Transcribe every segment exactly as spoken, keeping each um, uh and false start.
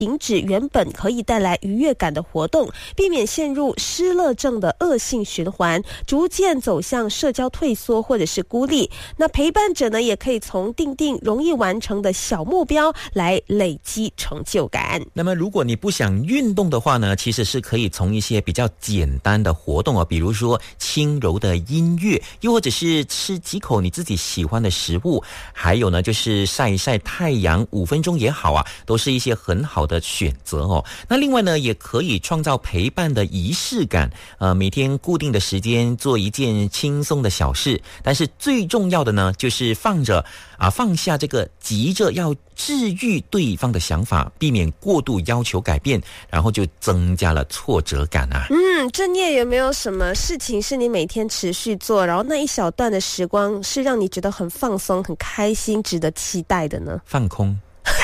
停止原本可以带来愉悦感的活动，避免陷入失乐症的恶性循环，逐渐走向社交退缩或者是孤立。那陪伴者呢，也可以从定定容易完成的小目标来累积成就感。 那么如果你不想运动的话呢，其实是可以从一些比较简单的活动啊，比如说轻柔的音乐，又或者是吃几口你自己喜欢的食物，还有呢就是晒一晒太阳五分钟也好啊，都是一些很好的选择哦。那另外呢，也可以创造陪伴的仪式感，呃，每天固定的时间做一件轻松的小事，但是最重要的呢，就是放着啊放下这个急着要治愈对方的想法，避免过度要求改变，然后就增加了挫折感啊。 嗯，正业有没有什么事情是你每天持续做，然后那一小段的时光是让你觉得很放松、很开心、值得期待的呢？ 放空。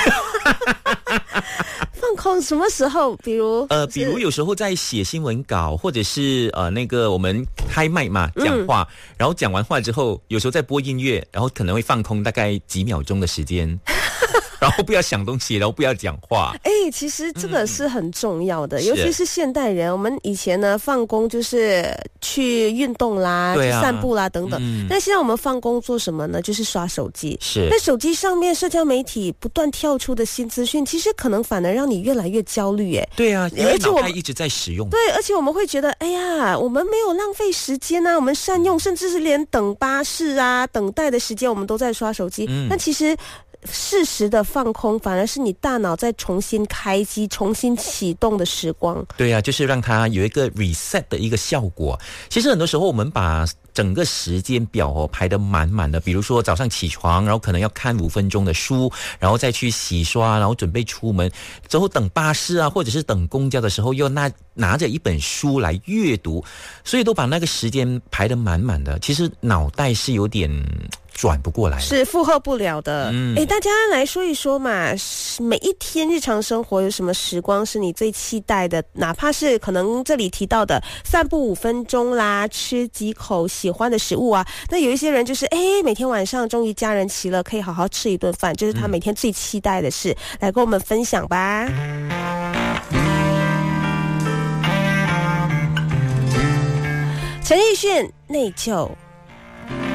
放空什么时候？比如呃，比如有时候在写新闻稿，或者是呃那个我们开麦嘛讲话、嗯，然后讲完话之后，有时候在播音乐，然后可能会放空大概几秒钟的时间。然后不要想东西，然后不要讲话。 哎、欸，其实这个是很重要的、嗯、尤其是现代人，我们以前呢放工就是去运动啦、对啊、去散步啦等等、嗯、但现在我们放工做什么呢？就是刷手机。 是， 那手机上面社交媒体不断跳出的新资讯，其实可能反而让你越来越焦虑。哎， 对啊，因为脑袋一直在使用。 对，而且我们会觉得哎呀，我们没有浪费时间啊，我们善用，甚至是连等巴士啊等待的时间我们都在刷手机。嗯，那其实适时的放空反而是你大脑在重新开机重新启动的时光。 对啊，就是让它有一个 reset 的一个效果。其实很多时候我们把整个时间表哦排得满满的，比如说早上起床，然后可能要看五分钟的书，然后再去洗刷，然后准备出门，之后等巴士啊或者是等公交的时候又拿拿着一本书来阅读，所以都把那个时间排得满满的。其实脑袋是有点转不过来， 是负荷不了的。 嗯， 诶，大家来说一说嘛，每一天日常生活有什么时光是你最期待的？哪怕是可能这里提到的散步五分钟啦，吃几口喜欢的食物啊。那有一些人就是诶，每天晚上终于家人齐了，可以好好吃一顿饭，这、就是他每天最期待的事、嗯、来跟我们分享吧。陈奕迅内疚。